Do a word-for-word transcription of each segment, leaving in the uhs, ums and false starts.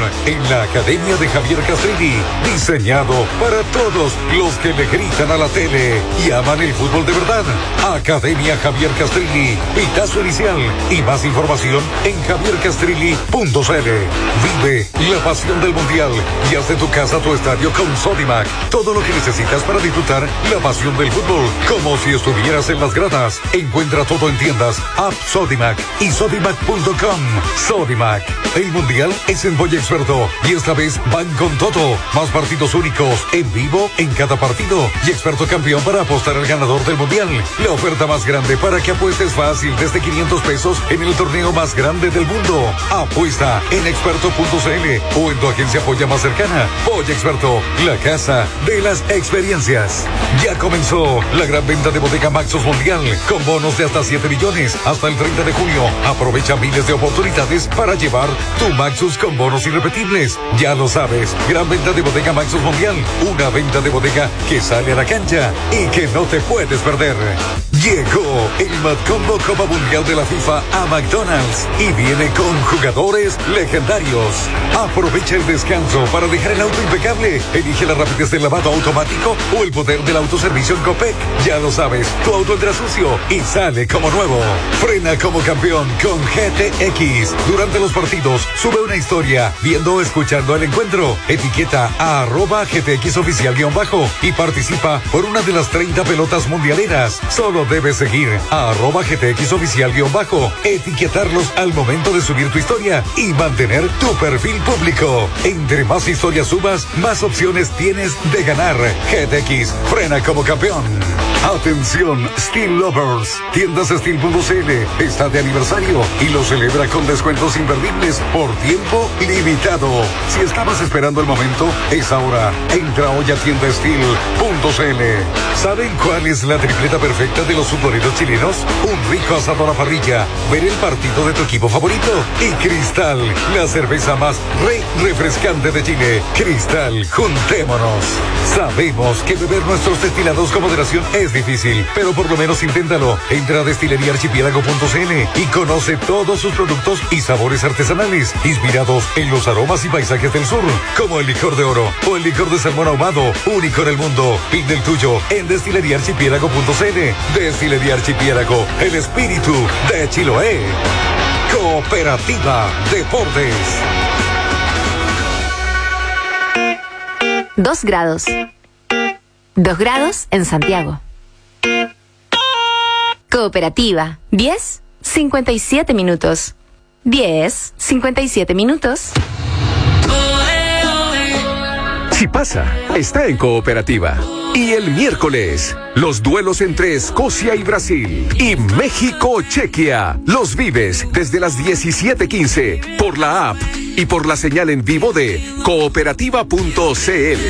en la Academia de Javier Castrilli, diseñado para todos los que le gritan a la tele y aman el fútbol de verdad. Academia Javier Castrilli, pitazo inicial y más información en javier castrilli punto c l. Vive la pasión del mundial y haz de tu casa tu estadio con Sodimac. Todo lo que necesitas para disfrutar la pasión del fútbol, como si estuvieras en las gradas. Encuentra todo en tiendas, app Sodimac y sodimac punto com. Sodimac, el mundial es en Boy Experto y esta vez van con todo. Más partidos únicos, en vivo en cada partido y experto campeón para apostar al ganador del mundial. La oferta más grande para que apuestes fácil desde quinientos pesos en el torneo más grande del mundo. Apuesta en experto punto c l o en tu agencia Polla más cercana. Polla Experto, la casa de las experiencias. Ya comenzó la gran venta de Bodega Maxus Mundial con bonos de hasta siete millones hasta el treinta de junio. Aprovecha miles de oportunidades para llevar tu Maxus con bonos irrepetibles. Ya lo sabes, gran venta de Bodega Maxus Mundial, una venta de bodega que sale a la cancha y que no te puedes perder. Llegó el Mad Combo Copa Mundial de la FIFA a McDonald's y viene con jugadores legendarios. Aprovecha el descanso para dejar el auto impecable. Elige la rapidez del lavado automático o el poder del autoservicio en Copec. Ya lo sabes, tu auto entra sucio y sale como nuevo. Frena como campeón con G T X. Durante los partidos, sube una historia viendo o escuchando el encuentro. Etiqueta a arroba G T X oficial guión bajo y participa por una de las treinta pelotas mundialeras. Solo debes seguir a arroba G T X oficial guión bajo, etiquetarlos al momento de subir tu historia y mantener tu perfil público. Entre más historias subas, más opciones tienes de ganar. G T X, frena como campeón. Atención, Steel Lovers. Tiendas Steel punto c l está de aniversario y lo celebra con descuentos imperdibles por tiempo limitado. Si estabas esperando el momento, es ahora. Entra hoy a tienda Steel punto c l. ¿Saben cuál es la tripleta perfecta de los futboleros chilenos? Un rico asado a la parrilla, ver el partido de tu equipo favorito y Cristal, la cerveza más re refrescante de Chile. Cristal, juntémonos. Sabemos que beber nuestros destilados con moderación es difícil, pero por lo menos inténtalo. Entra a destilería archipiélago punto c l y conoce todos sus productos y sabores artesanales, inspirados en los aromas y paisajes del sur, como el licor de oro o el licor de salmón ahumado, único en el mundo. Pide el tuyo en destilería archipiélago punto c l. Destilería Archipiélago, el espíritu de Chiloé. Cooperativa Deportes. Dos grados. Dos grados en Santiago. Cooperativa, diez, cincuenta y siete minutos. diez, cincuenta y siete minutos. Si pasa, está en Cooperativa. Y el miércoles, los duelos entre Escocia y Brasil y México-Chequia. Los vives desde las diecisiete quince por la app y por la señal en vivo de cooperativa punto c l.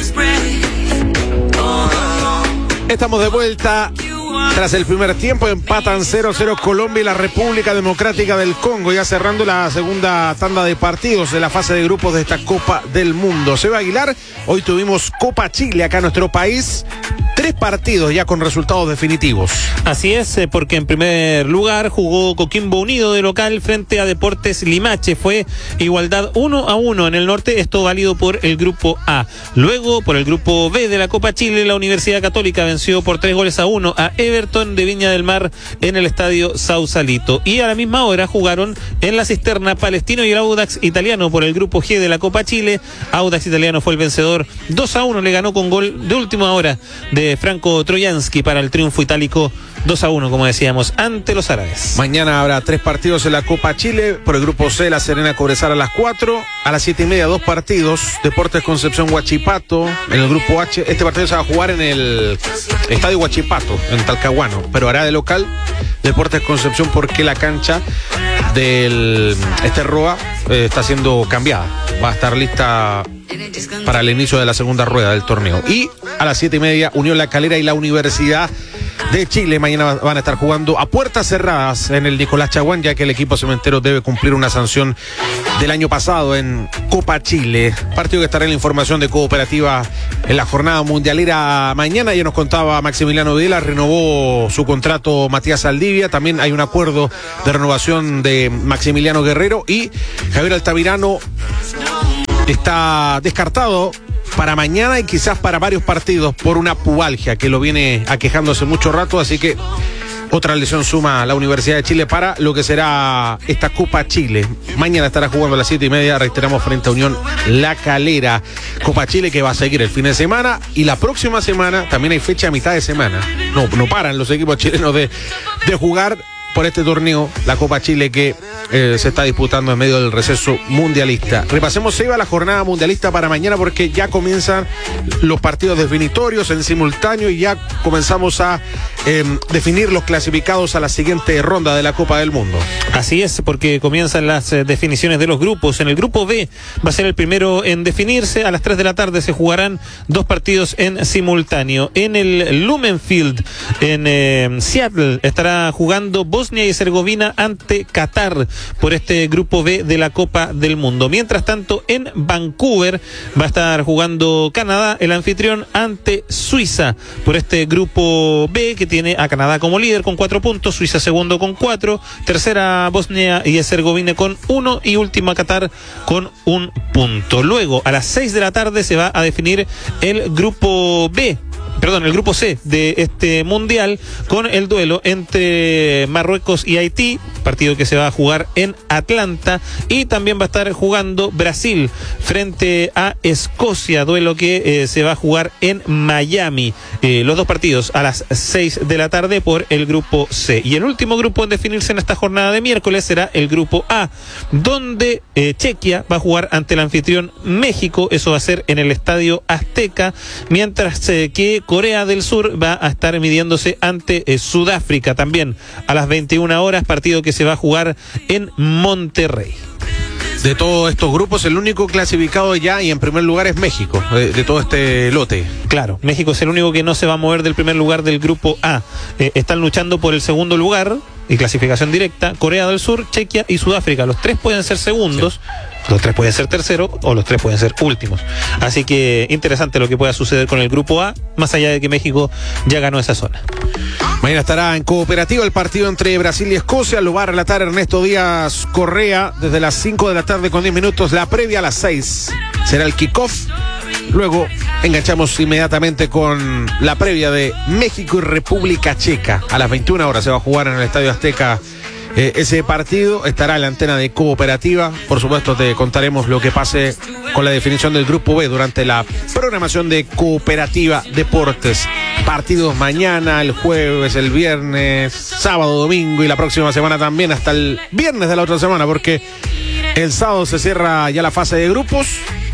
Estamos de vuelta. Tras el primer tiempo empatan cero cero Colombia y la República Democrática del Congo, ya cerrando la segunda tanda de partidos de la fase de grupos de esta Copa del Mundo. Seba Aguilar, hoy tuvimos Copa Chile acá en nuestro país. Tres partidos ya con resultados definitivos. Así es, porque en primer lugar jugó Coquimbo Unido de local frente a Deportes Limache. Fue igualdad uno a uno en el norte, esto válido por el grupo A. Luego, por el grupo B de la Copa Chile, la Universidad Católica venció por tres goles a uno a Everton de Viña del Mar en el estadio Sausalito. Y a la misma hora jugaron en la Cisterna Palestino y el Audax Italiano por el grupo G de la Copa Chile. Audax Italiano fue el vencedor, dos a uno le ganó con gol de última hora de Franco Trojansky para el triunfo itálico dos a uno, como decíamos, ante los árabes. Mañana habrá tres partidos en la Copa Chile. Por el grupo C, La Serena Cobresal a las cuatro. A las siete y media, dos partidos. Deportes Concepción Huachipato. En el grupo H, este partido se va a jugar en el Estadio Huachipato, en Talcahuano, pero hará de local Deportes Concepción porque la cancha del este Roa eh, está siendo cambiada. Va a estar lista para el inicio de la segunda rueda del torneo. Y a las siete y media, Unión La Calera y la Universidad de Chile mañana van a estar jugando a puertas cerradas en el Nicolás Chaguán, ya que el equipo cementero debe cumplir una sanción del año pasado en Copa Chile. Partido que estará en la información de Cooperativa en la jornada mundialera mañana. Ya nos contaba Maximiliano Videla, renovó su contrato Matías Saldivia. También hay un acuerdo de renovación de Maximiliano Guerrero y Javier Altamirano está descartado para mañana y quizás para varios partidos por una pubalgia que lo viene aquejando hace mucho rato, así que otra lesión suma a la Universidad de Chile para lo que será esta Copa Chile. Mañana estará jugando a las siete y media, reiteramos, frente a Unión La Calera. Copa Chile que va a seguir el fin de semana y la próxima semana también hay fecha a mitad de semana. No, no paran los equipos chilenos de, de jugar por este torneo, la Copa Chile que eh, se está disputando en medio del receso mundialista. Repasemos, Seba, la jornada mundialista para mañana porque ya comienzan los partidos definitorios en simultáneo y ya comenzamos a eh, definir los clasificados a la siguiente ronda de la Copa del Mundo. Así es, porque comienzan las eh, definiciones de los grupos. En el grupo B va a ser el primero en definirse. A las tres de la tarde se jugarán dos partidos en simultáneo. En el Lumen Field, en eh, Seattle, estará jugando Bosnia y Herzegovina ante Qatar por este grupo B de la Copa del Mundo. Mientras tanto, en Vancouver va a estar jugando Canadá, el anfitrión, ante Suiza por este grupo B que tiene a Canadá como líder con cuatro puntos, Suiza segundo con cuatro, tercera Bosnia y Herzegovina con uno y última Qatar con un punto. Luego, a las seis de la tarde se va a definir el grupo B. Perdón, el grupo C de este mundial con el duelo entre Marruecos y Haití, partido que se va a jugar en Atlanta, y también va a estar jugando Brasil frente a Escocia, duelo que eh, se va a jugar en Miami. Eh, los dos partidos a las seis de la tarde por el grupo C. Y el último grupo en definirse en esta jornada de miércoles será el grupo A, donde eh, Chequia va a jugar ante el anfitrión México, eso va a ser en el Estadio Azteca, mientras eh, que Corea del Sur va a estar midiéndose ante eh, Sudáfrica también a las veintiuna horas, partido que se va a jugar en Monterrey. De todos estos grupos, el único clasificado ya y en primer lugar es México, de, de todo este lote. Claro, México es el único que no se va a mover del primer lugar del grupo A. Eh, están luchando por el segundo lugar y clasificación directa Corea del Sur, Chequia y Sudáfrica. Los tres pueden ser segundos. Sí. Los tres pueden ser terceros o los tres pueden ser últimos. Así que interesante lo que pueda suceder con el grupo A, más allá de que México ya ganó esa zona. Mañana estará en Cooperativa el partido entre Brasil y Escocia. Lo va a relatar Ernesto Díaz Correa desde las cinco de la tarde con diez minutos. La previa a las seis será el kickoff. Luego enganchamos inmediatamente con la previa de México y República Checa. A las veintiuna horas se va a jugar en el Estadio Azteca eh, ese partido. Estará en la antena de Cooperativa. Por supuesto te contaremos lo que pase con la definición del Grupo B durante la programación de Cooperativa Deportes. Partidos mañana, el jueves, el viernes, sábado, domingo y la próxima semana también, hasta el viernes de la otra semana, porque el sábado se cierra ya la fase de grupos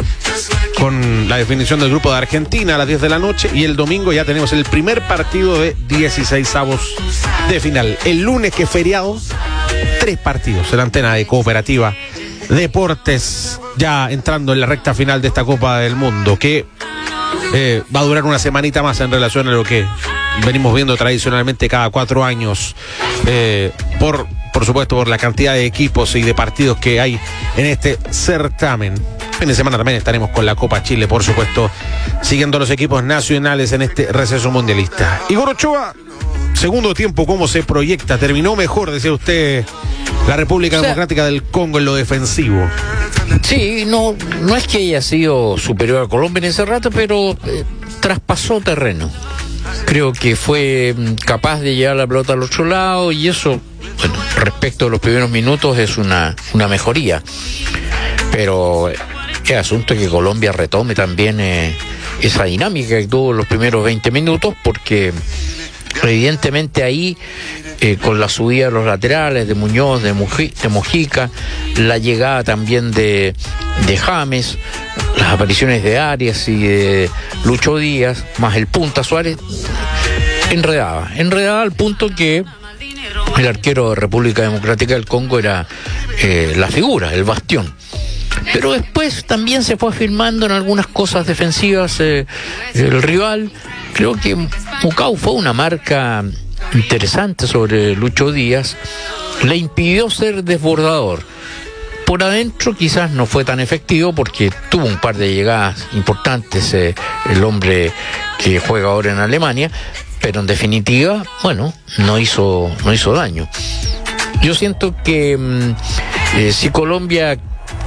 con la definición del grupo de Argentina a las diez de la noche, y el domingo ya tenemos el primer partido de dieciseisavos de final. El lunes, que es feriado, tres partidos en la antena de Cooperativa Deportes, ya entrando en la recta final de esta Copa del Mundo, que eh, va a durar una semanita más en relación a lo que venimos viendo tradicionalmente cada cuatro años, eh, por, por supuesto por la cantidad de equipos y de partidos que hay en este certamen. Fin de semana también estaremos con la Copa Chile, por supuesto, siguiendo los equipos nacionales en este receso mundialista. Igor Ochoa, segundo tiempo, ¿cómo se proyecta? Terminó mejor, decía usted, la República o sea, Democrática del Congo en lo defensivo. Sí, no, no es que haya sido superior a Colombia en ese rato, pero eh, traspasó terreno. Creo que fue capaz de llevar la pelota al otro lado, y eso, bueno, respecto a los primeros minutos es una, una mejoría. Pero es asunto que Colombia retome también eh, esa dinámica que tuvo los primeros veinte minutos, porque evidentemente ahí, eh, con la subida de los laterales, de Muñoz, de, Muji, de Mojica, la llegada también de, de James, las apariciones de Arias y de Lucho Díaz, más el punta Suárez, enredaba, enredaba al punto que el arquero de República Democrática del Congo era eh, la figura, el bastión. Pero después también se fue afirmando en algunas cosas defensivas eh, el rival. Creo que Mucau fue una marca interesante sobre Lucho Díaz, le impidió ser desbordador. Por adentro quizás no fue tan efectivo porque tuvo un par de llegadas importantes eh, el hombre que juega ahora en Alemania, pero en definitiva, bueno, no hizo, no hizo daño. Yo siento que eh, si Colombia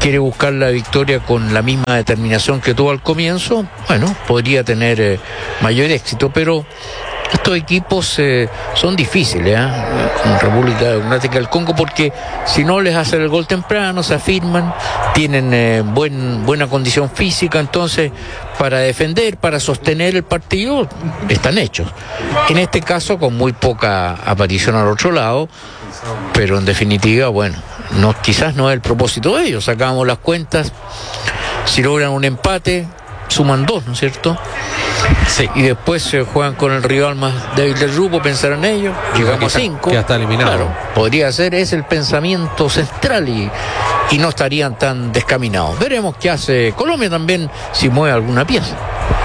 quiere buscar la victoria con la misma determinación que tuvo al comienzo, bueno, podría tener eh, mayor éxito, pero estos equipos eh, son difíciles, ¿eh? Con República Democrática del Congo, porque si no les hacen el gol temprano, se afirman, tienen eh, buen, buena condición física, entonces para defender, para sostener el partido, están hechos. En este caso, con muy poca aparición al otro lado, pero en definitiva, bueno, no, quizás no es el propósito de ellos. Sacamos las cuentas, si logran un empate, suman dos, ¿no es cierto? Sí. Y después se juegan con el rival más débil del grupo, pensarán ellos, llegamos a cinco. Ya está eliminado. Claro, podría ser, es el pensamiento central y, y no estarían tan descaminados. Veremos qué hace Colombia también, si mueve alguna pieza.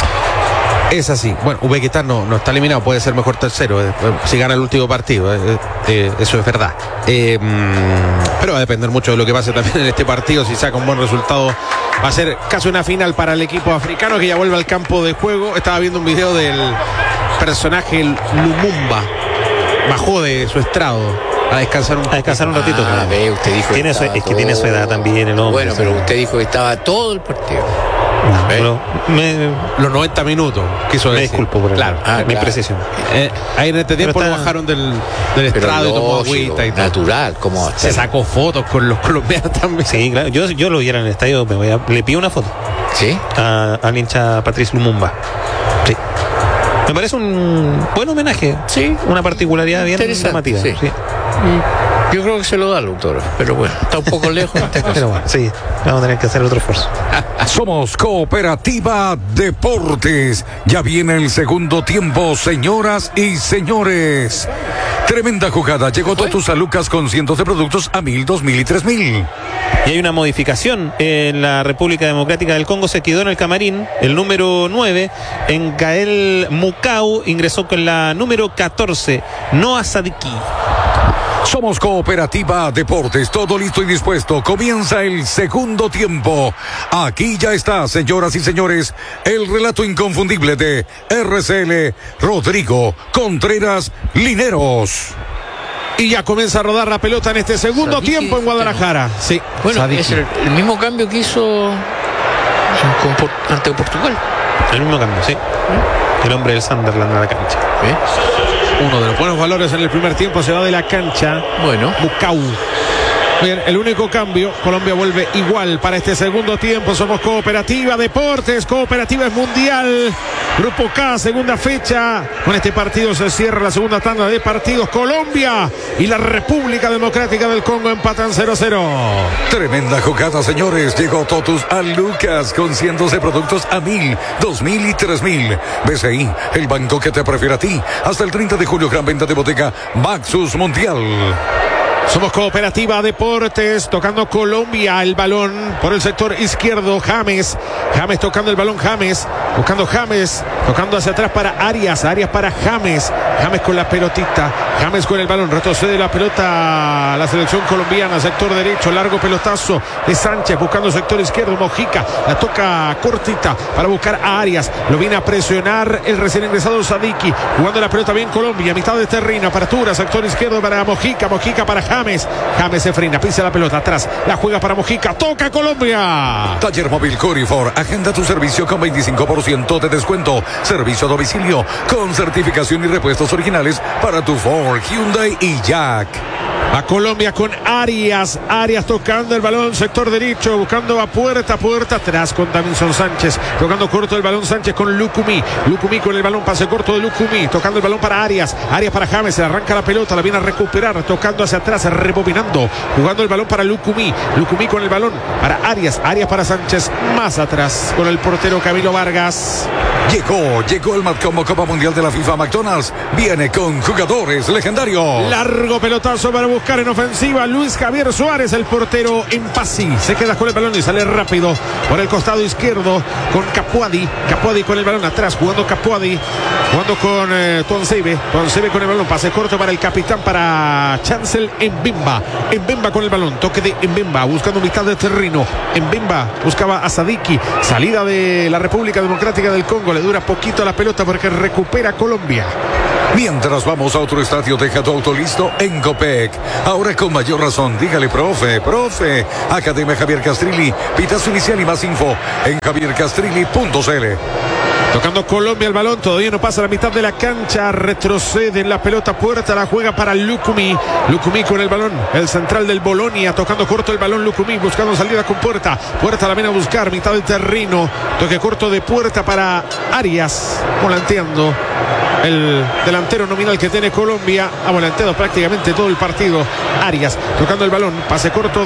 Es así. Bueno, Uzbekistán no, no está eliminado, puede ser mejor tercero eh, si gana el último partido, eh, eh, eso es verdad. Eh, pero va a depender mucho de lo que pase también en este partido. Si saca un buen resultado, va a ser casi una final para el equipo africano, que ya vuelve al campo de juego. Estaba viendo un video del personaje Lumumba, bajó de su estrado a descansar un, a descansar un ratito. Ah, ve, usted dijo tiene su, es que todo. tiene su edad también el hombre. Bueno, pero usted dijo que estaba todo el partido. No, pero me, los noventa minutos, quiso me decir. disculpo por el, claro, ah, mi claro. precisión. Eh, ahí en este tiempo está, lo bajaron del, del Pero estrado y tomó lógico, agüita y todo. natural, como Se sacó fotos con los colombianos también. Sí, claro. Yo, yo lo viera en el estadio, me voy a, le pido una foto ¿Sí? a, al hincha Patrice Lumumba. Sí. Me parece un buen homenaje. Sí. Una particularidad bien Interesante, llamativa. sí. Sí. Yo creo que se lo da el autor, pero bueno, está un poco lejos en este caso. Pero bueno, sí, vamos a tener que hacer otro esfuerzo. Somos Cooperativa Deportes. Ya viene el segundo tiempo, señoras y señores. Tremenda jugada. Llegó Totus a Lucas con cientos de productos a mil, dos mil y tres mil. Y hay una modificación en la República Democrática del Congo. Se quedó en el camarín el número nueve. En Gael Mukau ingresó con la número catorce, Noah Sadiki. Somos Cooperativa Deportes, todo listo y dispuesto. Comienza el segundo tiempo. Aquí ya está, señoras y señores, el relato inconfundible de R C L Rodrigo Contreras Lineros. Y ya comienza a rodar la pelota en este segundo Sadiki, tiempo en Guadalajara. Sí, Bueno, Sadiki. es el, el mismo cambio que hizo en- con Por- ante Portugal. El mismo cambio, sí. El hombre del Sunderland a la cancha. ¿Eh? Uno de los buenos valores en el primer tiempo se va de la cancha. Bueno, Mukau. Bien, el único cambio, Colombia vuelve igual para este segundo tiempo. Somos Cooperativa Deportes, Cooperativa es Mundial. Grupo K, segunda fecha. Con este partido se cierra la segunda tanda de partidos. Colombia y la República Democrática del Congo empatan cero a cero. Tremenda jugada, señores. Llegó Totus a Lucas con cientos de productos a mil, dos mil y tres mil. B C I, el banco que te prefiere a ti. Hasta el treinta de julio, gran venta de bodeca Maxus Mundial. Somos Cooperativa Deportes, tocando Colombia, el balón por el sector izquierdo, James, James tocando el balón, James, buscando James, tocando hacia atrás para Arias, Arias para James, James con la pelotita, James con el balón, retrocede la pelota a la selección colombiana, sector derecho, largo pelotazo de Sánchez, buscando sector izquierdo, Mojica, la toca cortita para buscar a Arias, lo viene a presionar el recién ingresado Sadiki, jugando la pelota bien Colombia, mitad de terreno, apertura, sector izquierdo para Mojica, Mojica para James, James se frena, pisa la pelota atrás, la juega para Mojica, toca Colombia. Taller Móvil Corifor, agenda tu servicio con veinticinco por ciento de descuento. Servicio a domicilio con certificación y repuestos originales para tu Ford, Hyundai y Jack. A Colombia con Arias, Arias tocando el balón, sector derecho, buscando a puerta, puerta atrás con Davinson Sánchez, tocando corto el balón Sánchez con Lucumí, Lucumí con el balón, pase corto de Lucumí, tocando el balón para Arias, Arias para James, se le arranca la pelota, la viene a recuperar, tocando hacia atrás, rebobinando, jugando el balón para Lucumí, Lucumí con el balón para Arias, Arias para Sánchez, más atrás con el portero Camilo Vargas. Llegó, llegó el Matcombo Copa Mundial de la FIFA McDonald's. Viene con jugadores legendarios. Largo pelotazo para buscar en ofensiva Luis Javier Suárez, el portero en Pasi. Se queda con el balón y sale rápido por el costado izquierdo con Capuadi. Capuadi con el balón atrás, jugando Capuadi, jugando con eh, Tuansebe. Tuansebe con el balón, pase corto para el capitán, para Chancel Mbemba. Mbemba con el balón, toque de Mbemba, buscando mitad de terreno. Mbemba buscaba a Sadiki. Salida de la República Democrática del Congo, le dura poquito la pelota porque recupera Colombia. Mientras vamos a otro estadio, deja tu auto listo en Copec. Ahora con mayor razón, dígale, profe, profe. Academia Javier Castrilli, pitazo inicial y más info en javier castrilli punto c l. Tocando Colombia el balón, todavía no pasa la mitad de la cancha, retrocede en la pelota puerta, la juega para Lucumí, Lucumí con el balón, el central del Bolonia, tocando corto el balón Lucumí, buscando salida con Puerta, Puerta la viene a buscar, mitad del terreno, toque corto de Puerta para Arias, volanteando, el delantero nominal que tiene Colombia, ha volanteado prácticamente todo el partido, Arias, tocando el balón, pase corto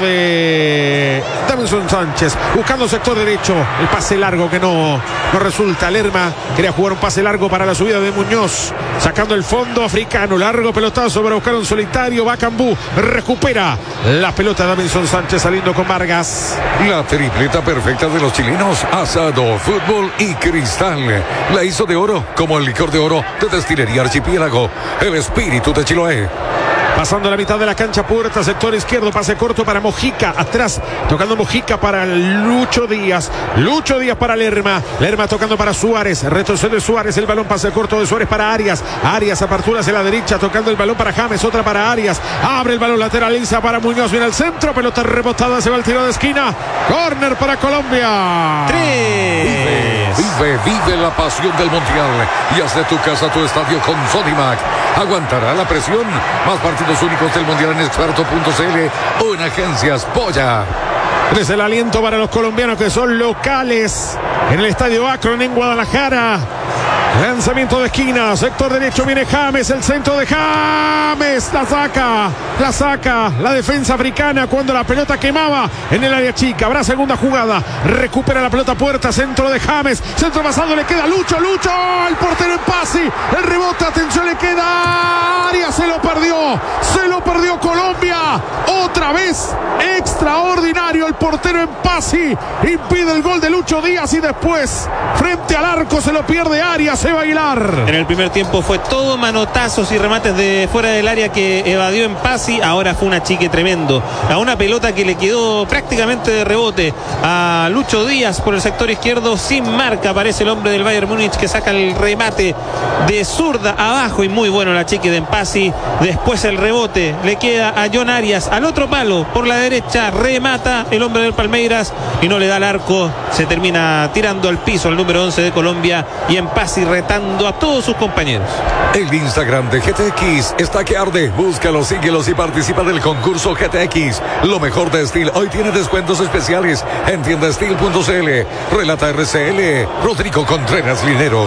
de Davinson Sánchez, buscando sector derecho, el pase largo que no, no resulta, Lerma quería jugar un pase largo para la subida de Muñoz, sacando el fondo africano, largo pelotazo para buscar un solitario, va Cambú, recupera la pelota de Davinson Sánchez saliendo con Vargas. La tripleta perfecta de los chilenos, asado, fútbol y cristal. La hizo de oro, como el licor de oro de Destilería Archipiélago, el espíritu de Chiloé. Pasando la mitad de la cancha, Puerta, sector izquierdo, pase corto para Mojica, atrás, tocando Mojica para Lucho Díaz, Lucho Díaz para Lerma, Lerma tocando para Suárez, retrocede Suárez, el balón, pase corto de Suárez para Arias, Arias apertura hacia la derecha, tocando el balón para James, otra para Arias, abre el balón, lateraliza para Muñoz, viene al centro, pelota rebotada, se va el tiro de esquina, córner para Colombia. Tres. Vive, vive la pasión del Mundial y haz de tu casa tu estadio con Sodimac. Aguantará la presión, más partidos únicos del Mundial en experto punto c l o en agencias Polla. Es el aliento para los colombianos que son locales en el estadio Akron en Guadalajara. Lanzamiento de esquina, sector derecho, viene James, el centro de James, la saca, la saca, la defensa africana cuando la pelota quemaba en el área chica, habrá segunda jugada, recupera la pelota Puerta, centro de James, centro pasado, le queda Lucho, Lucho, el portero en pase, el rebote, atención, le queda Arias, se lo perdió, se lo perdió Colombia, otra vez, extraordinario, el portero en pase, impide el gol de Lucho Díaz y después, frente al arco, se lo pierde Arias. Se va a Aguilar. En el primer tiempo fue todo manotazos y remates de fuera del área que evadió en Pasi. Ahora fue un achique tremendo. A una pelota que le quedó prácticamente de rebote a Lucho Díaz por el sector izquierdo. Sin marca aparece el hombre del Bayern Múnich que saca el remate de zurda abajo y muy bueno el achique de Pasi. Después el rebote le queda a John Arias al otro palo por la derecha. Remata el hombre del Palmeiras y no le da el arco. Se termina tirando al piso el número once de Colombia y en Pasi retando a todos sus compañeros. El Instagram de G T X está que arde. Búscalo, síguelos y participa del concurso G T X. Lo mejor de Steel hoy tiene descuentos especiales en tienda steel punto c l. Relata R C L Rodrigo Contreras Lineros.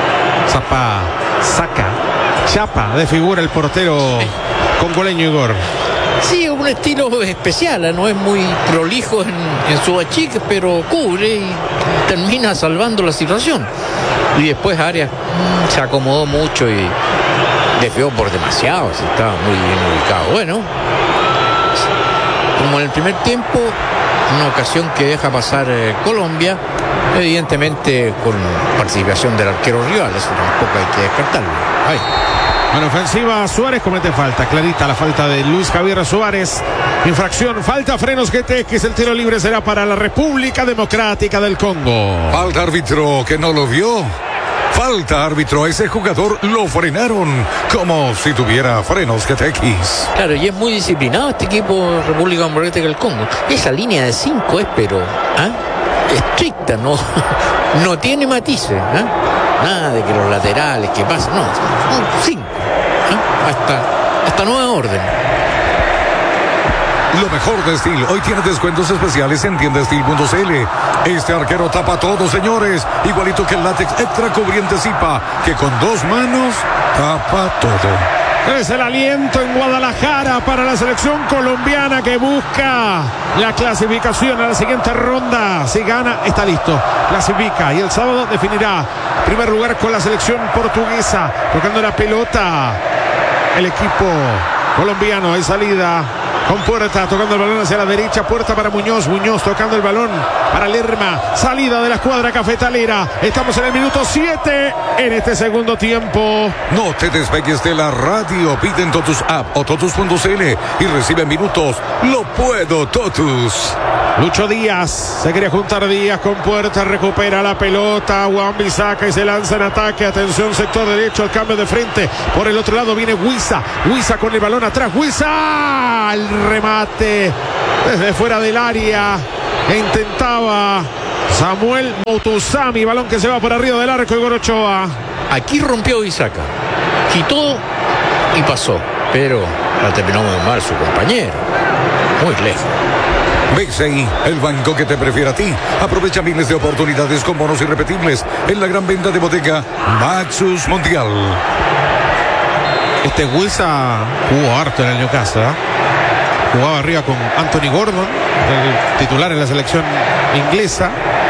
Zapa, saca, chapa de figura el portero congoleño Igor. Sí, un estilo especial, ¿eh? No es muy prolijo en, en su achique, pero cubre y termina salvando la situación. Y después Arias mmm, se acomodó mucho y desvió por demasiado, así estaba muy bien ubicado. Bueno, como en el primer tiempo, una ocasión que deja pasar eh, Colombia, evidentemente con participación del arquero rival, eso tampoco hay que descartarlo. Ay. En ofensiva, Suárez comete falta, clarita la falta de Luis Javier Suárez. Infracción, falta, frenos G T X, el tiro libre será para la República Democrática del Congo. Falta, árbitro, que no lo vio. Falta, árbitro, a ese jugador lo frenaron como si tuviera frenos G T X. Claro, y es muy disciplinado este equipo República Democrática del Congo. Esa línea de cinco es, pero ¿eh? estricta, no, no tiene matices, ¿eh? Nada de que los laterales, que pasan, no, son cinco, ¿eh? hasta, hasta nueva orden. Lo mejor de Steel hoy tiene descuentos especiales en tienda steel punto c l. Este arquero tapa todo, señores, igualito que el látex extra cubriente Zipa, que con dos manos tapa todo. Es el aliento en Guadalajara para la selección colombiana que busca la clasificación a la siguiente ronda. Si gana, está listo, clasifica y el sábado definirá primer lugar con la selección portuguesa. Tocando la pelota el equipo colombiano de salida con Puerta, tocando el balón hacia la derecha, Puerta para Muñoz, Muñoz tocando el balón para Lerma, salida de la escuadra cafetalera. Estamos en el minuto siete en este segundo tiempo. No te despegues de la radio, pide en Totus App o totus punto c l y recibe minutos. Lo puedo, Totus. Lucho Díaz, se quería juntar Díaz con Puerta, recupera la pelota, Wan-Bissaka y se lanza en ataque, atención sector derecho, el cambio de frente, por el otro lado viene Huiza, Huiza con el balón atrás, Huiza, el remate desde fuera del área, e intentaba Samuel Moutoussamy, balón que se va por arriba del arco, Igor Ochoa. Aquí rompió Isaka, quitó y pasó, pero la terminó muy mal su compañero, muy lejos. B C I, el banco que te prefiere a ti. Aprovecha miles de oportunidades con bonos irrepetibles en la gran venta de bodega Maxus Mundial. Este Huiza jugó harto en el Newcastle, ¿eh? Jugaba arriba con Anthony Gordon, el titular en la selección inglesa,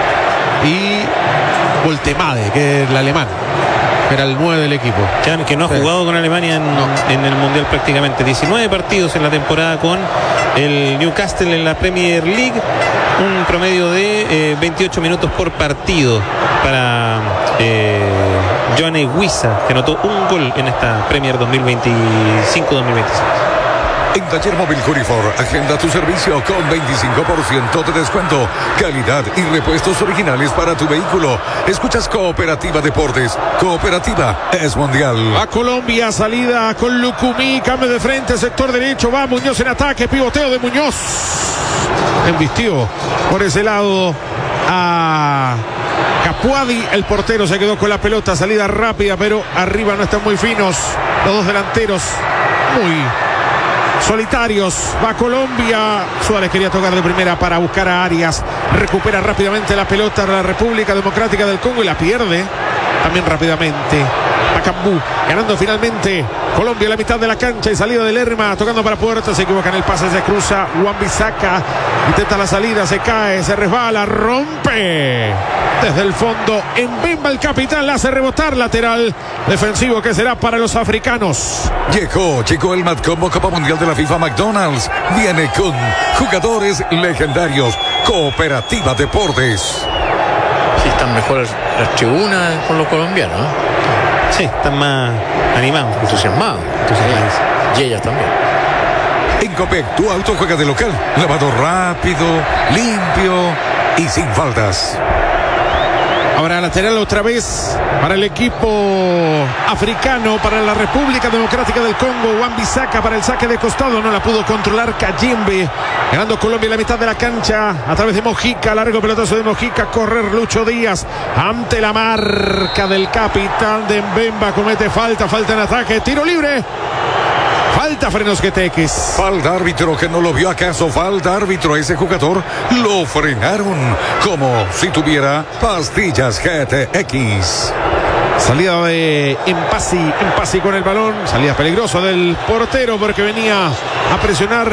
y Voltemade, que es el alemán, era el nueve del equipo. Que, que no ha jugado con Alemania en, no. en el Mundial prácticamente. diecinueve partidos en la temporada con el Newcastle en la Premier League. Un promedio de eh, veintiocho minutos por partido para eh, Yoane Wissa, que anotó un gol en esta Premier dos mil veinticinco dos mil veintiséis. En Taller Móvil Curifor, agenda tu servicio con veinticinco por ciento de descuento, calidad y repuestos originales para tu vehículo. Escuchas Cooperativa Deportes. Cooperativa es mundial. A Colombia, salida con Lucumí, cambio de frente, sector derecho, va Muñoz en ataque, pivoteo de Muñoz. Embistió por ese lado a Capuadi, el portero se quedó con la pelota, salida rápida, pero arriba no están muy finos los dos delanteros, muy solitarios. Va Colombia, Suárez quería tocar de primera para buscar a Arias, recupera rápidamente la pelota la República Democrática del Congo y la pierde también rápidamente. Bakambu ganando finalmente Colombia a la mitad de la cancha y salida de Lerma, tocando para Puerta, se equivoca en el pase, se cruza Wan-Bissaka, intenta la salida, se cae, se resbala, rompe desde el fondo, Mbemba el capitán, la hace rebotar, lateral defensivo que será para los africanos. Llegó, llegó el Matcombo Copa Mundial de la FIFA McDonald's. Viene con jugadores legendarios. Cooperativa Deportes. Sí, están mejor las tribunas con los colombianos, ¿eh? Sí, están más animados, entusiasmados, entusiasmados. Y ellas también. En Copec, tu auto juega de local. Lavado rápido, limpio y sin faltas. Ahora lateral otra vez para el equipo africano, para la República Democrática del Congo. Wan-Bissaka para el saque de costado, no la pudo controlar Kayembe. Ganando Colombia en la mitad de la cancha a través de Mojica, largo pelotazo de Mojica, correr Lucho Díaz ante la marca del capitán de Mbemba, comete falta, falta en ataque, tiro libre. Falta frenos G T X. Falta árbitro, que no lo vio acaso. Falta árbitro, ese jugador lo frenaron como si tuviera pastillas G T X. Salida de Empasi, Empasi con el balón. Salida peligrosa del portero porque venía a presionar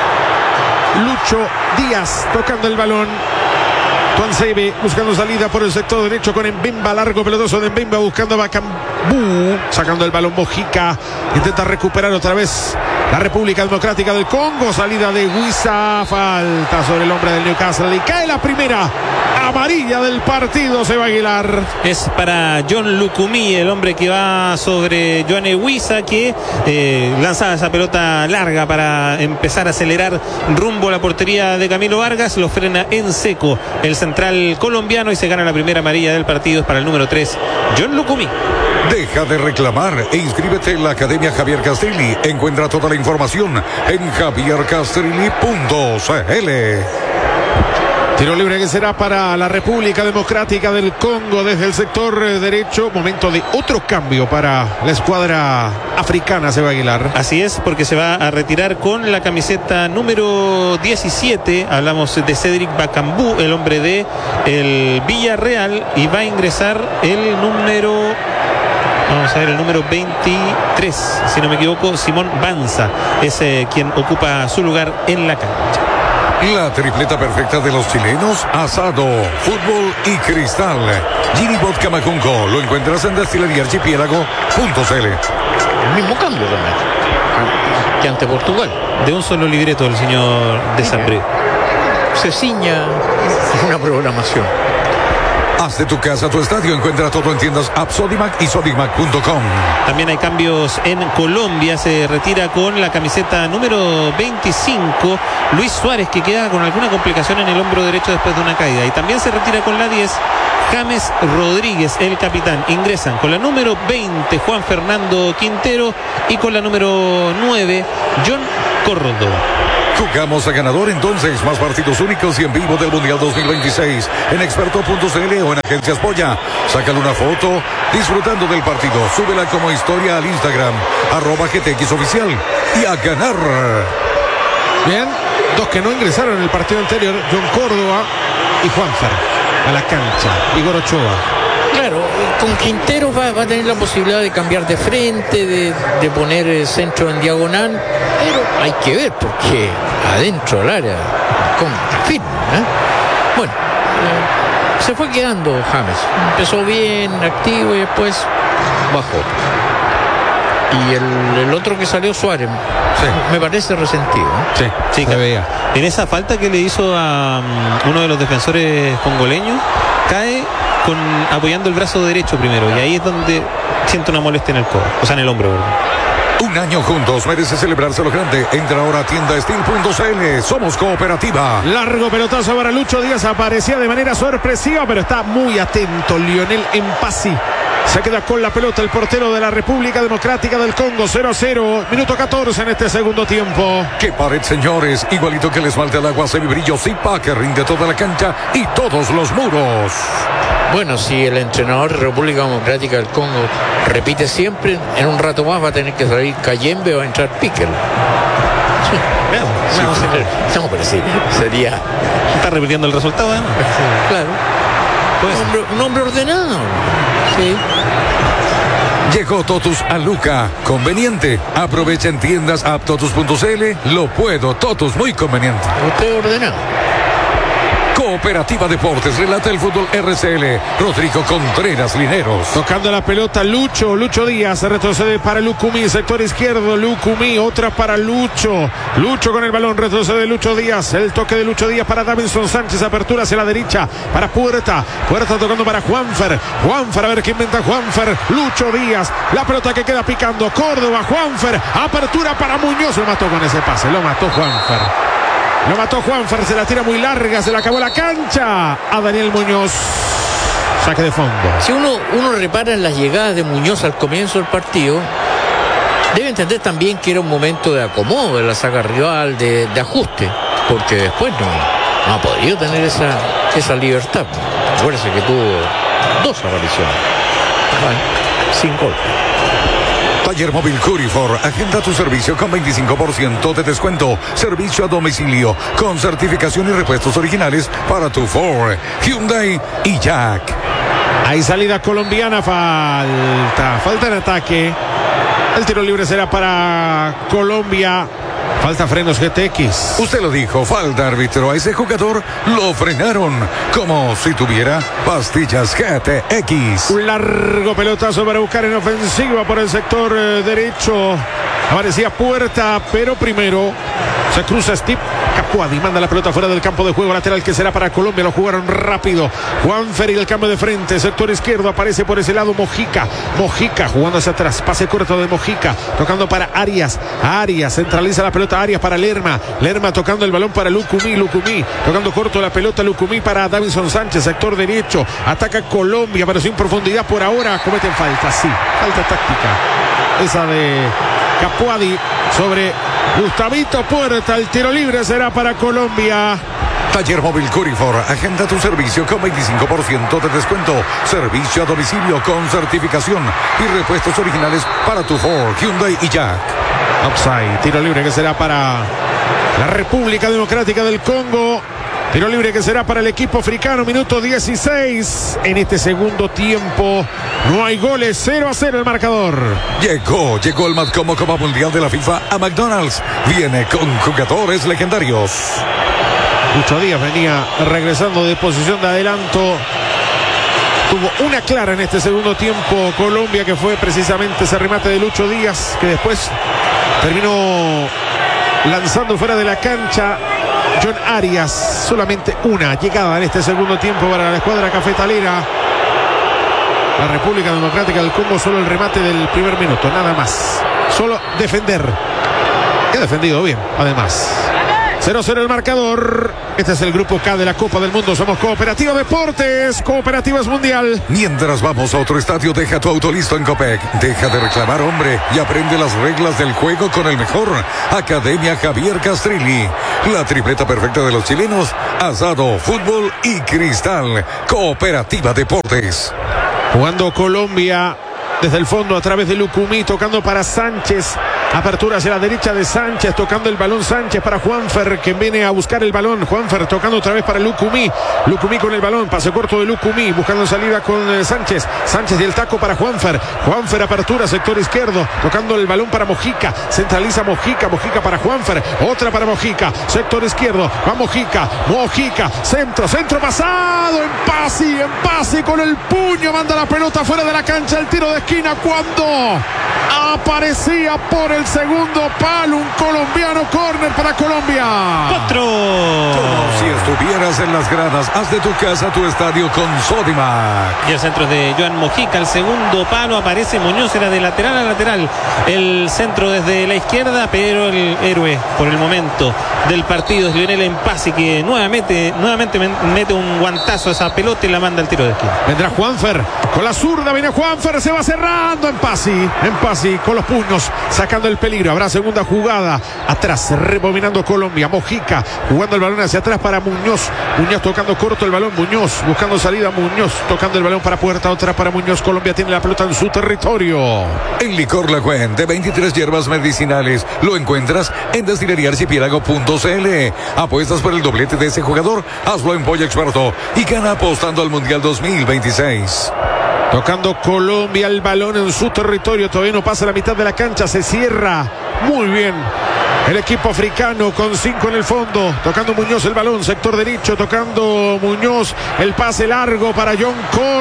Lucho Díaz tocando el balón. Tuansebe buscando salida por el sector derecho con Mbemba, largo pelotoso de Mbemba buscando a Bakambu, sacando el balón Mojica, intenta recuperar otra vez la República Democrática del Congo, salida de Huiza, falta sobre el hombre del Newcastle y cae la primera amarilla del partido, Seba Aguilar. Es para John Lucumí, el hombre que va sobre Yoane Wissa, que eh, lanzaba esa pelota larga para empezar a acelerar rumbo a la portería de Camilo Vargas, lo frena en seco el central colombiano y se gana la primera amarilla del partido. Es para el número tres, John Lucumí. Deja de reclamar e inscríbete en la Academia Javier Castrilli. Encuentra toda la información en javier castrilli punto c l. Tiro libre que será para la República Democrática del Congo desde el sector derecho. Momento de otro cambio para la escuadra africana, Seba Aguilar. Así es, porque se va a retirar con la camiseta número diecisiete. Hablamos de Cedric Bakambu, el hombre de el Villarreal, y va a ingresar el número... Vamos a ver el número veintitrés, si no me equivoco, Simón Banza, es eh, quien ocupa su lugar en la cancha. La tripleta perfecta de los chilenos: asado, fútbol y cristal. Gini Vodka Macunco, lo encuentras en destilería archipiélago punto c l. El mismo cambio también que ante Portugal. De un solo libreto el señor de Sapré. Se ciña una programación. Haz de tu casa tu estadio. Encuentra todo en tiendas App Sodimac y sodimac punto com. También hay cambios en Colombia. Se retira con la camiseta número veinticinco Luis Suárez, que queda con alguna complicación en el hombro derecho después de una caída. Y también se retira con la diez James Rodríguez, el capitán. Ingresan con la número veinte Juan Fernando Quintero y con la número nueve John Córdoba. Jugamos a ganador entonces. Más partidos únicos y en vivo del Mundial dos mil veintiséis en experto punto c l o en Agencias Polla. Sácale una foto disfrutando del partido. Súbela como historia al Instagram, arroba G T X oficial. Y a ganar. Bien, dos que no ingresaron en el partido anterior, John Córdoba y Juanfer a la cancha. Igor Ochoa. Claro, con Quintero va, va a tener la posibilidad de cambiar de frente, de, de poner el centro en diagonal, pero hay que ver porque adentro del área con firme, ¿eh? Bueno, eh, se fue quedando James, empezó bien, activo y después bajó. Y el, el otro que salió, Suárez, sí, me parece resentido, ¿eh? Sí, sí, que veía. En esa falta que le hizo a um, uno de los defensores congoleños, cae con apoyando el brazo derecho primero, y ahí es donde siento una molestia en el codo, o sea, en el hombro, ¿verdad? Un año juntos merece celebrarse lo grande. Entra ahora a tienda steel punto c l. Somos cooperativa. Largo pelotazo para Lucho Díaz. Aparecía de manera sorpresiva, pero está muy atento Lionel Empasi. Se queda con la pelota el portero de la República Democrática del Congo. Cero a cero, minuto catorce en este segundo tiempo. ¡Qué pared, señores! Igualito que el esmalte al agua semibrillo Zipa, que rinde toda la cancha y todos los muros. Bueno, si el entrenador de República Democrática del Congo repite siempre, en un rato más va a tener que salir Cayembe o va a entrar Piquel. Sí. Veamos. No, sí, no, pero sí, sería... Está repitiendo el resultado, ¿eh? Sí, claro. Pues, un, hombre, un hombre ordenado. Sí. Llegó Totus a Luca. Conveniente. Aprovecha en tiendas app totus punto c l. Lo puedo. Totus, muy conveniente. Usted ordenado. Cooperativa Deportes, relata el fútbol R C L. Rodrigo Contreras Lineros. Tocando la pelota Lucho, Lucho Díaz, se retrocede para Lucumí, sector izquierdo, Lucumí, otra para Lucho. Lucho con el balón, retrocede Lucho Díaz, el toque de Lucho Díaz para Davinson Sánchez, apertura hacia la derecha para Puerta. Puerta tocando para Juanfer. Juanfer, a ver qué inventa Juanfer. Lucho Díaz, la pelota que queda picando. Córdoba, Juanfer, apertura para Muñoz. Lo mató con ese pase, lo mató Juanfer. Lo mató Juanfer, se la tira muy larga, se la acabó la cancha a Daniel Muñoz. Saque de fondo. Si uno, uno repara en las llegadas de Muñoz al comienzo del partido, debe entender también que era un momento de acomodo de la saga rival, de, de ajuste, porque después no, no ha podido tener esa, esa libertad. Acuérdense que tuvo dos apariciones. Bueno, sin gol. Taller Móvil Curifor, agenda tu servicio con veinticinco por ciento de descuento. Servicio a domicilio con certificación y repuestos originales para tu Ford, Hyundai y Jack. Hay salida colombiana, falta, falta en ataque. El tiro libre será para Colombia. Falta frenos G T X. Usted lo dijo, falta árbitro. A ese jugador lo frenaron como si tuviera pastillas G T X. Un largo pelotazo para buscar en ofensiva por el sector eh, derecho. Aparecía Puerta, pero primero se cruza Steve Capuadi, manda la pelota fuera del campo de juego, lateral que será para Colombia. Lo jugaron rápido. Juanfer y el cambio de frente, sector izquierdo, aparece por ese lado Mojica. Mojica jugando hacia atrás, pase corto de Mojica, tocando para Arias. Arias centraliza la pelota, Arias para Lerma. Lerma tocando el balón para Lucumí. Lucumí tocando corto la pelota, Lucumí para Davinson Sánchez, sector derecho. Ataca Colombia, pero sin profundidad por ahora. Cometen falta, sí, falta táctica. Esa de Capuadi sobre Gustavito Puerta. El tiro libre será para Colombia. Taller Móvil Curifor, agenda tu servicio con veinticinco por ciento de descuento. Servicio a domicilio con certificación y repuestos originales para tu Ford, Hyundai y Jack. Offside, tiro libre que será para la República Democrática del Congo. Tiro libre que será para el equipo africano, minuto dieciséis. En este segundo tiempo no hay goles, cero a cero el marcador. Llegó, llegó el más como Copa Mundial de la FIFA a McDonald's. Viene con jugadores legendarios. Lucho Díaz venía regresando de posición de adelanto. Tuvo una clara en este segundo tiempo Colombia, que fue precisamente ese remate de Lucho Díaz, que después terminó lanzando fuera de la cancha. John Arias. Solamente una llegada en este segundo tiempo para la escuadra cafetalera. La República Democrática del Congo, solo el remate del primer minuto, nada más. Solo defender. Y ha defendido bien, además. cero cero el marcador. Este es el grupo K de la Copa del Mundo. Somos Cooperativa Deportes. Cooperativa es mundial. Mientras vamos a otro estadio, deja tu auto listo en Copec. Deja de reclamar, hombre, y aprende las reglas del juego con el mejor. Academia Javier Castrilli. La tripleta perfecta de los chilenos. Asado, fútbol y cristal. Cooperativa Deportes. Jugando Colombia desde el fondo a través de Lucumí, tocando para Sánchez. Apertura hacia la derecha de Sánchez, tocando el balón Sánchez para Juanfer, que viene a buscar el balón. Juanfer tocando otra vez para Lucumí. Lucumí con el balón, pase corto de Lucumí, buscando salida con eh, Sánchez. Sánchez y el taco para Juanfer. Juanfer apertura, sector izquierdo, tocando el balón para Mojica. Centraliza Mojica, Mojica para Juanfer. Otra para Mojica, sector izquierdo. Va Mojica, Mojica, centro, centro pasado. En Pasi, en Pasi con el puño, manda la pelota fuera de la cancha. El tiro de esquina cuando aparecía por el segundo palo un colombiano. Córner para Colombia. Cuatro. Como si estuvieras en las gradas, haz de tu casa tu estadio con Sodimac. Y el centro es de Joan Mojica. El segundo palo aparece Muñoz, era de lateral a lateral. El centro desde la izquierda, pero el héroe por el momento del partido es Lionel Empasi, que nuevamente, nuevamente mete un guantazo a esa pelota y la manda al tiro de esquina. Vendrá Juanfer con la zurda, viene Juanfer, se va cerrando. Empasi, Empasi con los puños, sacando el peligro. Habrá segunda jugada atrás, rebobinando Colombia. Mojica jugando el balón hacia atrás para Muñoz. Muñoz tocando corto el balón. Muñoz buscando salida. Muñoz tocando el balón para puerta, otra para Muñoz. Colombia tiene la pelota en su territorio. El licor La Cuen de veintitrés hierbas medicinales lo encuentras en destilería archipiélago punto c l. Apuestas por el doblete de ese jugador, hazlo en Polla Experto y gana apostando al Mundial dos mil veintiséis. Tocando Colombia el balón en su territorio. Todavía no pasa la mitad de la cancha. Se cierra muy bien el equipo africano con cinco en el fondo. Tocando Muñoz el balón, sector derecho. Tocando Muñoz el pase largo para John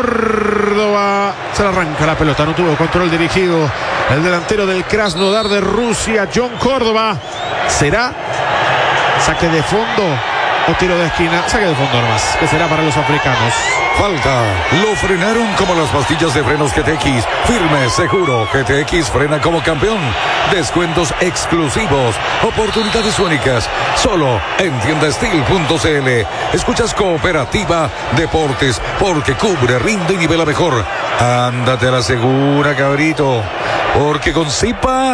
Córdoba. Se le arranca la pelota. No tuvo control dirigido el delantero del Krasnodar de Rusia, John Córdoba. ¿Será saque de fondo o tiro de esquina? Saque de fondo nomás, que será para los africanos. Falta. Lo frenaron como las pastillas de frenos G T X. Firme, seguro. G T X frena como campeón. Descuentos exclusivos. Oportunidades únicas. Solo en tienda steel punto c l. Escuchas Cooperativa Deportes, porque cubre, rinde y nivela mejor. Ándate a la segura, cabrito. Porque con Zipa,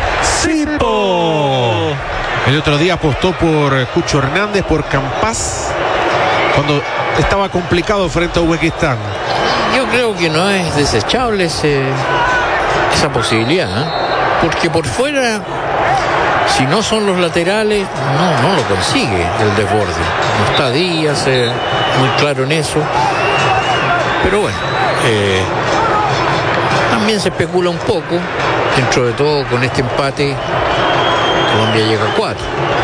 Zipo. El otro día apostó por Cucho Hernández, por Campas, cuando estaba complicado frente a Uzbekistán. Yo creo que no es desechable ese, esa posibilidad, ¿eh? Porque por fuera, si no son los laterales, no, no lo consigue el desborde. No está Díaz, eh, muy claro en eso. Pero bueno, eh, también se especula un poco, dentro de todo con este empate, Colombia llega a cuatro.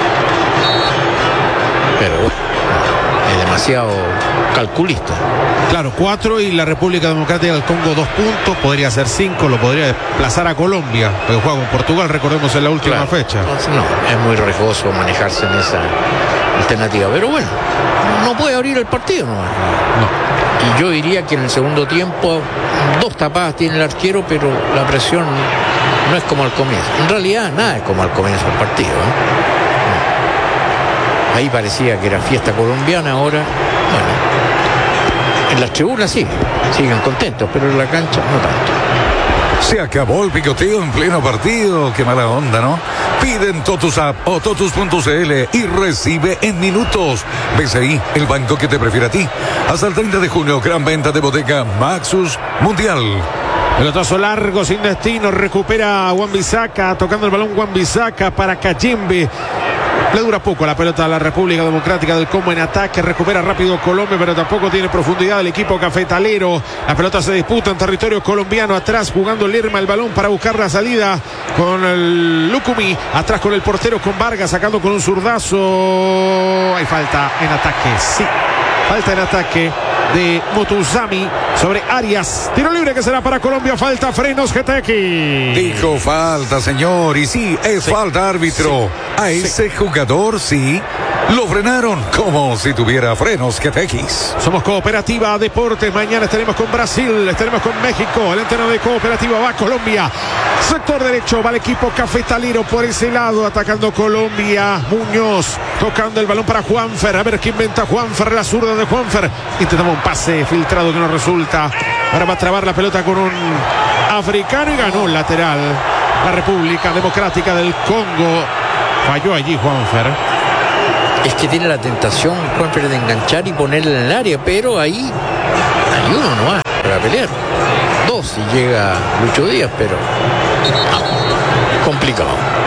Pero bueno, es demasiado calculista. Claro, cuatro y la República Democrática del Congo dos puntos, podría ser cinco, lo podría desplazar a Colombia, porque juega con Portugal, recordemos, en la última Claro. fecha. Entonces, no, es muy riesgoso manejarse en esa alternativa, pero bueno, no puede abrir el partido, ¿no? No. Y yo diría que en el segundo tiempo dos tapadas tiene el arquero, pero la presión no es como al comienzo. En realidad nada es como al comienzo del partido, ¿eh? No. Ahí parecía que era fiesta colombiana, ahora, bueno, en las tribunas sí, siguen contentos, pero en la cancha no tanto. Se acabó el picoteo en pleno partido. Qué mala onda, ¿no? Pide en Totus App o totus punto c l y recibe en minutos. B C I, el banco que te prefiere a ti. Hasta el treinta de junio, gran venta de bodega Maxus Mundial. Pelotazo largo, sin destino, recupera a Wan-Bissaka, tocando el balón Wan-Bissaka para Kayembe. Le dura poco la pelota a la República Democrática del Congo en ataque. Recupera rápido Colombia, pero tampoco tiene profundidad el equipo cafetalero. La pelota se disputa en territorio colombiano. Atrás jugando Lerma el balón para buscar la salida con el Lucumí. Atrás con el portero, con Vargas, sacando con un zurdazo. Hay falta en ataque, sí. Falta en ataque de Motuzami sobre Arias. Tiro libre que será para Colombia. Falta, frenos G T X. Dijo falta, señor. Y sí, es Sí. falta, árbitro. Sí. A ese Sí. jugador, sí. Lo frenaron como si tuviera frenos G T X. Somos Cooperativa Deportes. Mañana estaremos con Brasil, estaremos con México. El entrenador de Cooperativa va a Colombia. Sector derecho va el equipo cafetalero por ese lado, atacando Colombia. Muñoz tocando el balón para Juanfer. A ver qué inventa Juanfer, la zurda de Juanfer. Intentamos un pase filtrado que no resulta. Ahora va a trabar la pelota con un africano y ganó el lateral. La República Democrática del Congo. Falló allí Juanfer. Es que tiene la tentación Juanfer de enganchar y ponerle en el área, pero ahí hay uno nomás para pelear. Dos si llega Lucho Díaz, pero no, complicado.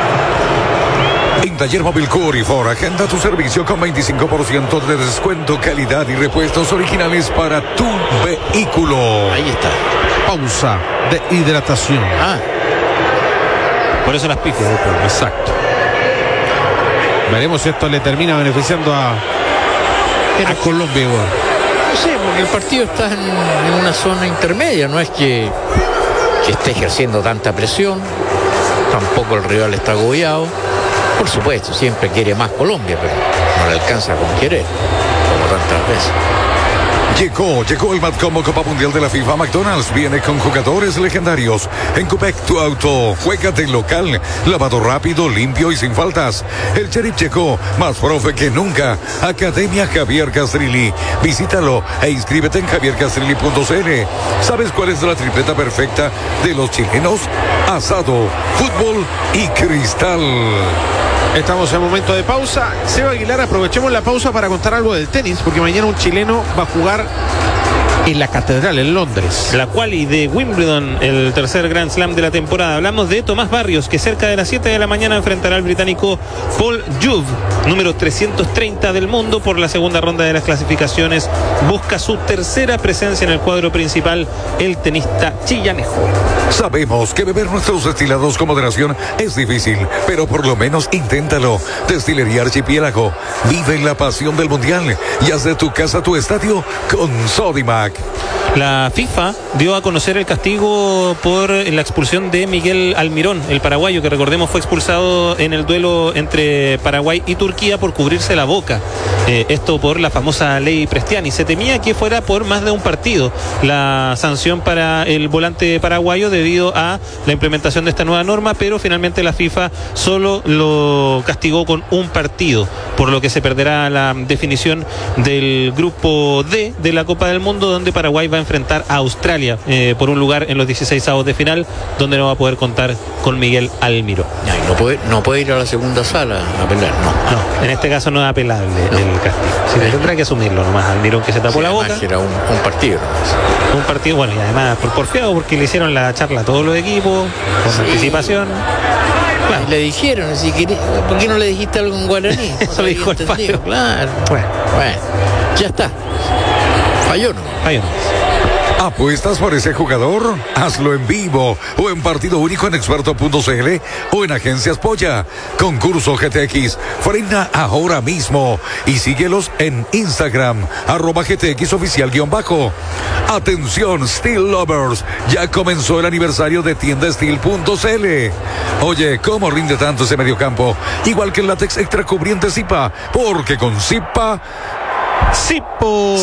En Taller Móvil Ford, agenda tu servicio con veinticinco por ciento de descuento, calidad y repuestos originales para tu vehículo. Ahí está. Pausa de hidratación. Ah. Por eso las pifias. Exacto. Veremos si esto le termina beneficiando a, a Colombia igual. No sé, porque el partido está en, en una zona intermedia, no es que, que esté ejerciendo tanta presión, tampoco el rival está agobiado. Por supuesto, siempre quiere más Colombia, pero no le alcanza con querer, como tantas veces. Llegó, llegó el Matcombo Copa Mundial de la FIFA. McDonald's viene con jugadores legendarios. En Copec, tu auto, juégate local, lavado rápido, limpio y sin faltas. El Sheriff llegó, más profe que nunca. Academia Javier Castrilli. Visítalo e inscríbete en javier castrilli punto c l. ¿Sabes cuál es la tripleta perfecta de los chilenos? Asado, fútbol y cristal. Estamos en momento de pausa. Seba Aguilar, aprovechemos la pausa para contar algo del tenis, porque mañana un chileno va a jugar en la Catedral, en Londres. La quali de Wimbledon, el tercer Grand Slam de la temporada. Hablamos de Tomás Barrios, que cerca de las siete de la mañana enfrentará al británico Paul Juve, número trescientos treinta del mundo, por la segunda ronda de las clasificaciones. Busca su tercera presencia en el cuadro principal, el tenista chillanejo. Sabemos que beber nuestros destilados con moderación es difícil, pero por lo menos inténtalo. Destilería Archipiélago. Vive la pasión del mundial y haz de tu casa tu estadio con Sodimac. La FIFA dio a conocer el castigo por la expulsión de Miguel Almirón, el paraguayo, que recordemos fue expulsado en el duelo entre Paraguay y Turquía por cubrirse la boca. Eh, esto por la famosa ley Prestiani. Se temía que fuera por más de un partido la sanción para el volante paraguayo debido a la implementación de esta nueva norma, pero finalmente la FIFA solo lo castigó con un partido, por lo que se perderá la definición del grupo D de la Copa del Mundo, donde Paraguay va a enfrentar a Australia eh, por un lugar en los dieciseisavos de final, donde no va a poder contar con Miguel Almirón. Ay, no puede, no puede ir a la segunda sala a apelar, no. No, en este caso no es apelable no. el castigo. Sí, sí. Tendrá que asumirlo nomás. Almirón, que se tapó sí, la boca. Era un, un partido. Un partido, bueno, y además por porfiado, porque le hicieron la charla a todos los equipos, con sí. anticipación. Bueno. Le dijeron, si quería, ¿por qué no le dijiste algo en guaraní? Eso le dijo el Fabio. Claro. Bueno, bueno, ya está. Falló, ¿no? Falló, no. ¿Apuestas por ese jugador? Hazlo en vivo o en partido único en experto punto c l o en Agencias Polla. Concurso G T X. Frena ahora mismo y síguelos en Instagram, arroba G T X oficial guión bajo. Atención, Steel Lovers. Ya comenzó el aniversario de tienda steel punto c l. Oye, ¿cómo rinde tanto ese mediocampo? Igual que el látex extra cubriente Zipa, porque con Zipa... Zipo.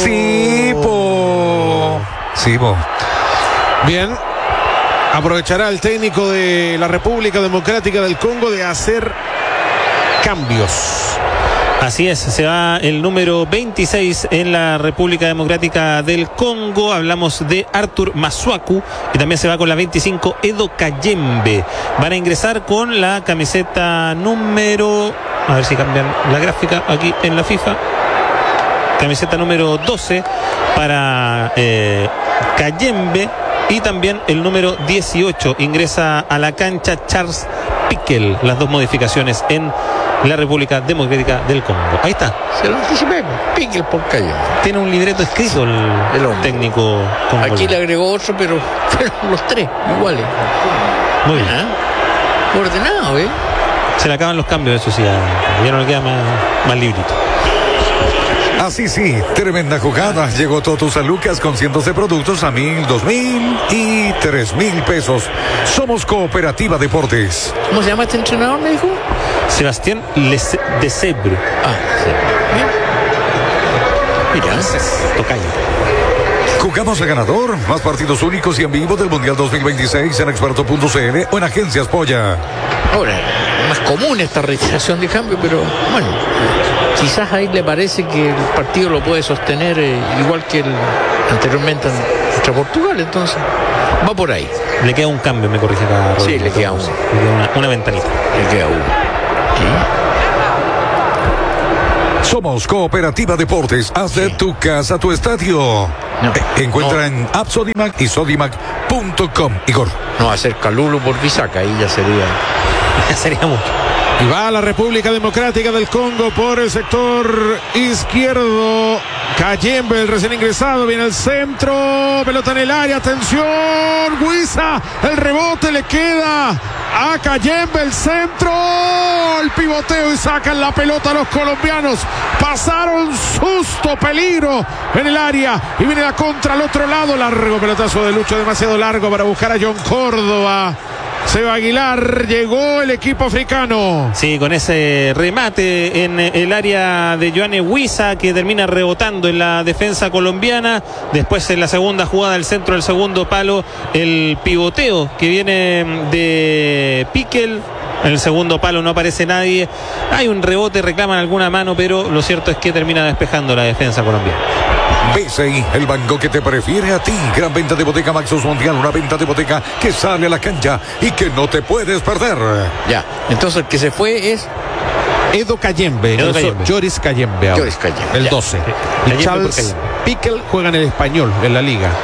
Zipo. Zipo. Bien. Aprovechará el técnico de la República Democrática del Congo de hacer cambios. Así es, se va el número veintiséis en la República Democrática del Congo. Hablamos de Arthur Masuaku, y también se va con la veinticinco Edo Kayembe. Van a ingresar con la camiseta número... A ver si cambian la gráfica aquí en la FIFA. Camiseta número doce para eh, Kayembe, y también el número dieciocho ingresa a la cancha Charles Pickel. Las dos modificaciones en la República Democrática del Congo. Ahí está. Se lo anticipé, Pickel por Kayembe. Tiene un libreto escrito el, el técnico congolés. Aquí le agregó otro, pero, pero los tres iguales. Muy bien. ¿Ah? Ordenado, ¿eh? Se le acaban los cambios, eso sí, ya no le queda más, más librito. Así sí, tremenda jugada. Llegó Toto San Lucas con cientos de productos a mil, dos mil y tres mil pesos. Somos Cooperativa Deportes. ¿Cómo se llama este entrenador, me dijo? Sebastián Les- de Sebre. Ah, sí. Bien. Mira. Tocayo. Jugamos a ganador. Más partidos únicos y en vivo del Mundial dos mil veintiséis en experto punto c l o en Agencias Polla. Ahora, más común esta reiteración de cambio, pero bueno, quizás ahí le parece que el partido lo puede sostener eh, igual que el anteriormente contra Portugal, entonces va por ahí. Le queda un cambio, me corrige acá. Sí, le queda uno. Le queda una, una ventanita. Le queda uno. ¿Sí? Somos Cooperativa Deportes. Haz de Sí. tu casa tu estadio. No. Eh, Encuentra No. en App Sodimac y sodimac punto com. Igor. No hacer Calulo por Bisaca, ahí ya sería. Ya sería mucho. Y va a la República Democrática del Congo por el sector izquierdo. Kayembe, el recién ingresado, viene al centro. Pelota en el área, atención. Huiza, el rebote le queda a Kayembe, el centro. El pivoteo y sacan la pelota a los colombianos. Pasaron susto, peligro en el área. Y viene la contra al otro lado. Largo pelotazo de Lucho, demasiado largo para buscar a John Córdoba. Seba Aguilar, llegó el equipo africano. Sí, con ese remate en el área de Joanne Huiza, que termina rebotando en la defensa colombiana. Después en la segunda jugada, el centro del segundo palo, el pivoteo que viene de Piquel. En el segundo palo no aparece nadie. Hay un rebote, reclaman alguna mano, pero lo cierto es que termina despejando la defensa colombiana. B C I, el banco que te prefiere a ti. Gran venta de boteca Maxus Mundial, una venta de boteca que sale a la cancha y que no te puedes perder. Ya, entonces el que se fue es Edo Kayembe, Edo ingresó Kayembe. Joris Kayembe ahora, Joris Kayembe, el ya. doce. Kayembe Y por Charles Kayembe. Piquel juega en el Español, en la liga.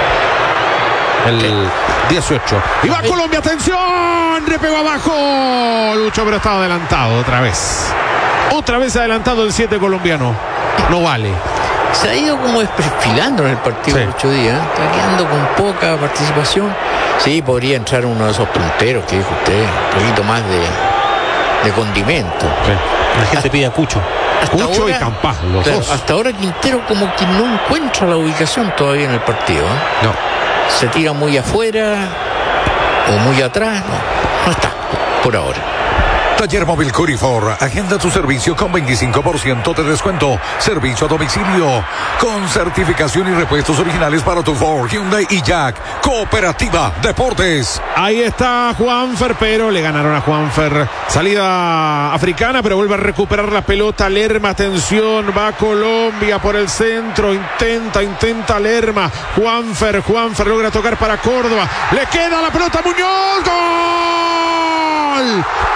El dieciocho. Y va Colombia, atención, le pegó abajo. Lucho, pero estaba adelantado otra vez. Otra vez adelantado el siete colombiano. No vale. se ha ido como desperfilando en el partido Sí. de ocho días, ¿eh? Está quedando con poca participación. Sí, podría entrar uno de esos punteros que dijo usted, un poquito más de, de condimento. La gente pide a Cucho. Hasta Cucho ahora- y Campás, los claro, dos. hasta ahora Quintero como que no encuentra la ubicación todavía en el partido, ¿eh? No. Se tira muy afuera o muy atrás, no, no está por ahora. Taller Móvil Curifor, agenda tu servicio con veinticinco por ciento de descuento. Servicio a domicilio con certificación y repuestos originales para tu Ford, Hyundai y Jack. Cooperativa Deportes. Ahí está Juanfer, pero le ganaron a Juanfer. Salida africana, pero vuelve a recuperar la pelota Lerma. Atención, va Colombia por el centro. Intenta, intenta Lerma. Juanfer, Juanfer logra tocar para Córdoba. Le queda la pelota a Muñoz. ¡Gol!